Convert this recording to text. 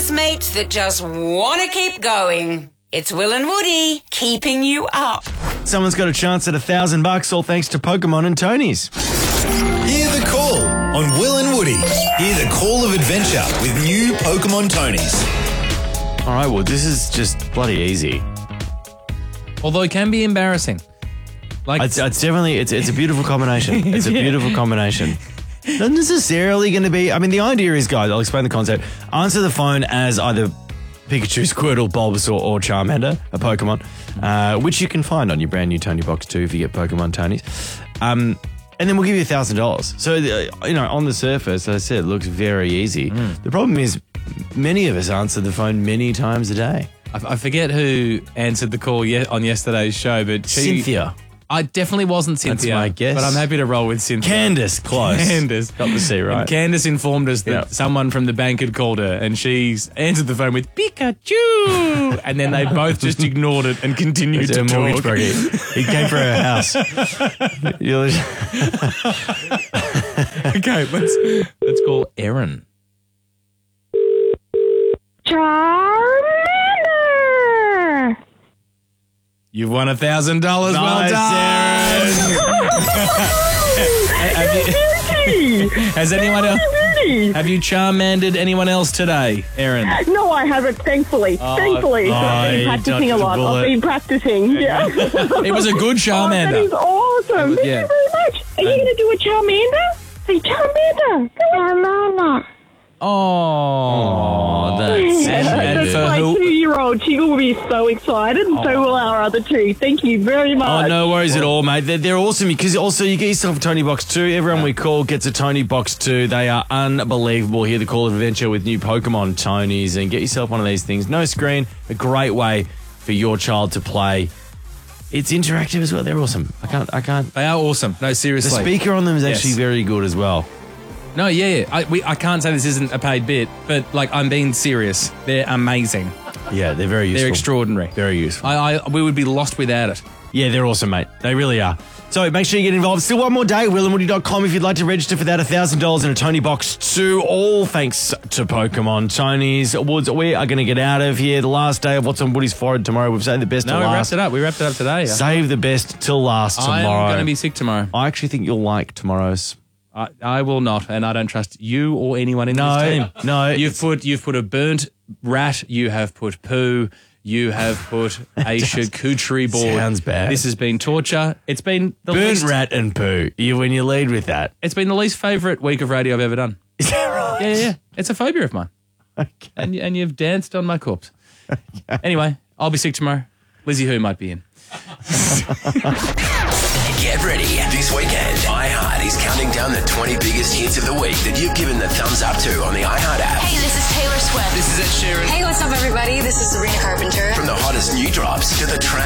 housemates that just want to keep going. It's Will and Woody keeping you up. Someone's got a chance at $1,000, all thanks to Pokemon and Tony's. Hear the call on Will and Woody. Hear the call of adventure with new Pokemon Tonys. All right, well, this is just bloody easy. Although it can be embarrassing. Like It's definitely, it's a beautiful combination. It's a beautiful combination. Not necessarily going to be, I mean, the idea is, guys, I'll explain the concept. Answer the phone as either Pikachu, Squirtle, Bulbasaur, or Charmander, a Pokemon, which you can find on your brand new Tony Box 2 if you get Pokemon Tonys. And then we'll give you $1,000. So, on the surface, as I said, it looks very easy. The problem is many of us answer the phone many times a day. I forget who answered the call on yesterday's show, but Cynthia. I definitely wasn't Cynthia. That's my guess. But I'm happy to roll with Cynthia. Candace, close. Candace. Got the C right. And Candace informed us that someone from the bank had called her and she answered the phone with Pikachu. And then they both just ignored it and continued to talk. He came for her house. Okay, let's call Erin. Charmander! You've won $1,000. Well done. Has anyone else? Have you Charmandered anyone else today, Erin? No, I haven't, thankfully. Thankfully. I've been practicing a lot. I've been practicing, yeah. It was a good Charmander. That is awesome. Thank you very much. Are you going to do a Charmander? Say Charmander. Charmander. Oh, that's it. And That's for my who? 2-year-old. She will be so excited, and so will our other two. Thank you very much. Oh, no worries at all, mate. They're awesome because also you get yourself a Tony Box 2. Everyone we call gets a Tony Box 2. They are unbelievable. Hear the call of adventure with new Pokemon Tonys and get yourself one of these things. No screen, a great way for your child to play. It's interactive as well. They're awesome. I can't. They are awesome. No, The seriously. speaker on them is actually very good as well. No, yeah. I can't say this isn't a paid bit, but I'm being serious. They're amazing. Yeah, they're very useful. They're extraordinary. Very useful. We would be lost without it. Yeah, they're awesome, mate. They really are. So make sure you get involved. Still one more day, willandwoody.com if you'd like to register for that $1,000 in a Tony Box 2, all thanks to Pokemon Tonys. Woods, we are going to get out of here. The last day of what's on Woody's forehead tomorrow. We've saved the best till last. We wrapped it up today. Save the best till last tomorrow. I'm going to be sick tomorrow. I actually think you'll like tomorrow's. I will not, and I don't trust you or anyone in this team. No. You've put a burnt rat, you have put poo, you have put a charcuterie board. Sounds bad. This has been torture. It's been the Burnt rat and poo. When you lead with that. It's been the least favourite week of radio I've ever done. Is that right? Yeah. It's a phobia of mine. Okay. And you've danced on my corpse. Anyway, I'll be sick tomorrow. Lizzie Who might be in. Get ready. This weekend, iHeart is counting down the 20 biggest hits of the week that you've given the thumbs up to on the iHeart app. Hey, this is Taylor Swift. This is Ed Sheeran. Hey, what's up, everybody? This is Sabrina Carpenter. From the hottest new drops to the track